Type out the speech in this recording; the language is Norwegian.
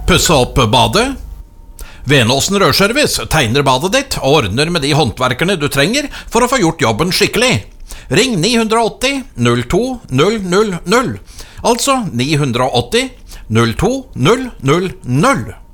Pusse opp badet? Venåsen Rørservice tegner badet ditt og ordner med de håndverkerne du trenger for å få gjort jobben skikkelig. Ring 980 02 000, altså 980 02 000.